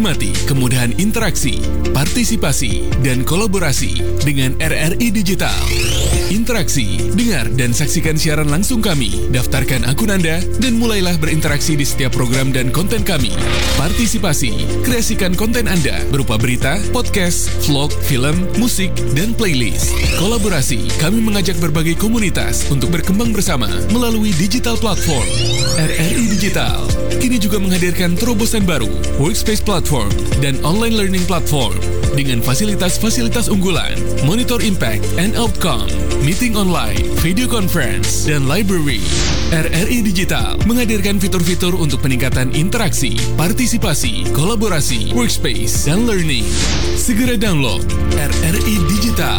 Nikmati kemudahan interaksi, partisipasi, dan kolaborasi dengan RRI Digital. Interaksi, dengar dan saksikan siaran langsung kami, daftarkan akun Anda, dan mulailah berinteraksi di setiap program dan konten kami. Partisipasi, kreasikan konten Anda berupa berita, podcast, vlog, film, musik, dan playlist. Kolaborasi, kami mengajak berbagai komunitas untuk berkembang bersama melalui digital platform. RRI Digital kini juga menghadirkan terobosan baru, workspace platform, dan online learning platform dengan fasilitas-fasilitas unggulan, monitor impact and outcome, meeting online, video conference, dan library. RRI Digital menghadirkan fitur-fitur untuk peningkatan interaksi, partisipasi, kolaborasi, workspace, dan learning. Segera download RRI Digital.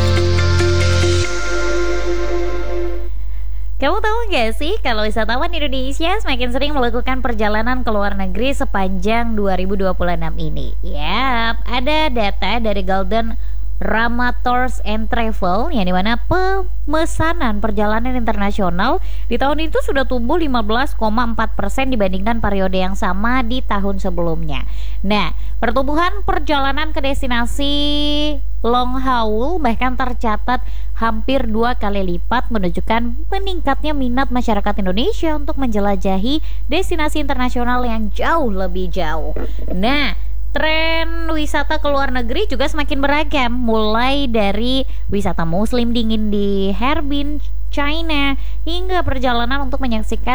Kamu tahu nggak sih kalau wisatawan Indonesia semakin sering melakukan perjalanan ke luar negeri sepanjang 2026 ini? Yap, ada data dari Golden Rama Tours and Travel yang dimana pemesanan perjalanan internasional di tahun itu sudah tumbuh 15,4% dibandingkan periode yang sama di tahun sebelumnya. Nah, pertumbuhan perjalanan ke destinasi long haul bahkan tercatat hampir 2 kali lipat, menunjukkan meningkatnya minat masyarakat Indonesia untuk menjelajahi destinasi internasional yang jauh lebih jauh. Nah, tren wisata ke luar negeri juga semakin beragam, mulai dari wisata muslim dingin di Harbin, China, hingga perjalanan untuk menyaksikan